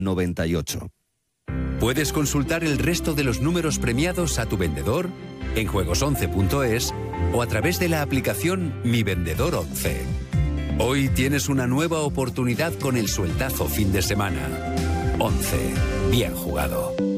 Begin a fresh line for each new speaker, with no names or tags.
98.
Puedes consultar el resto de los números premiados a tu vendedor en juegos11.es o a través de la aplicación Mi Vendedor 11. Hoy tienes una nueva oportunidad con el sueldazo fin de semana. 11. Bien jugado.